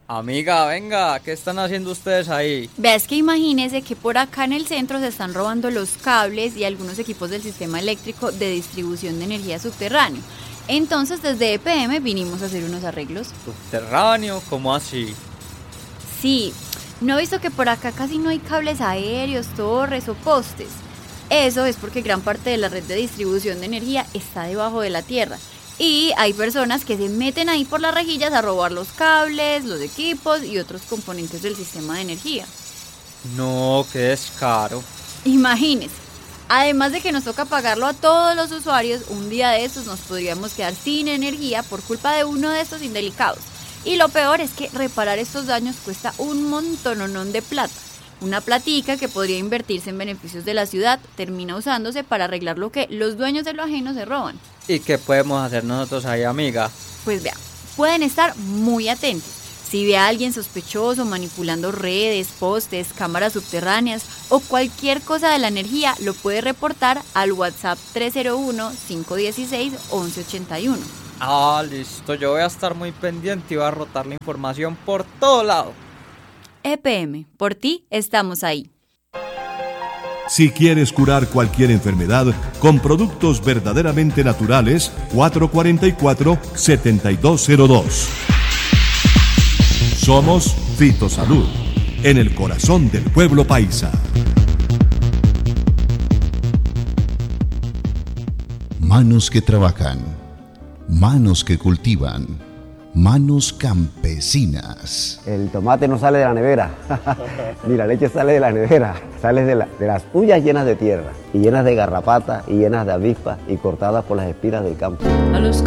Amiga, venga, ¿qué están haciendo ustedes ahí? Ves que imagínese que por acá en el centro se están robando los cables y algunos equipos del sistema eléctrico de distribución de energía subterráneo. Entonces desde EPM vinimos a hacer unos arreglos. ¿Subterráneo? ¿Cómo así? Sí, ¿no he visto que por acá casi no hay cables aéreos, torres o postes? Eso es porque gran parte de la red de distribución de energía está debajo de la tierra. Y hay personas que se meten ahí por las rejillas a robar los cables, los equipos y otros componentes del sistema de energía. No, qué descaro. Imagínese, además de que nos toca pagarlo a todos los usuarios, un día de estos nos podríamos quedar sin energía por culpa de uno de estos indelicados. Y lo peor es que reparar estos daños cuesta un montononón de plata. Una platica que podría invertirse en beneficios de la ciudad termina usándose para arreglar lo que los dueños de lo ajeno se roban. ¿Y qué podemos hacer nosotros ahí, amiga? Pues vea, pueden estar muy atentos. Si ve a alguien sospechoso manipulando redes, postes, cámaras subterráneas o cualquier cosa de la energía, lo puede reportar al WhatsApp 301-516-1181. Ah, listo, yo voy a estar muy pendiente y voy a rotar la información por todo lado. EPM, por ti estamos ahí. Si quieres curar cualquier enfermedad con productos verdaderamente naturales, 444-7202. Somos Fitosalud, en el corazón del pueblo paisa. Manos que trabajan, manos que cultivan, manos campesinas. El tomate no sale de la nevera, ni la leche sale de la nevera, sale de las ollas llenas de tierra, y llenas de garrapatas, y llenas de avispas, y cortadas por las espinas del campo. A los